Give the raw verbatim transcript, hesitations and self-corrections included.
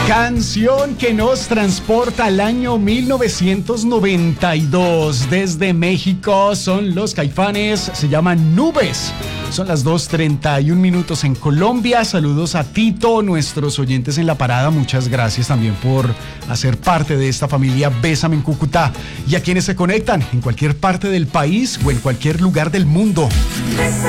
Canción que nos transporta al año mil novecientos noventa y dos. Desde México son los Caifanes, se llaman Nubes. Son las dos treinta y un minutos en Colombia. Saludos a Tito, nuestros oyentes en La Parada. Muchas gracias también por hacer parte de esta familia Bésame en Cúcuta. Y a quienes se conectan en cualquier parte del país o en cualquier lugar del mundo.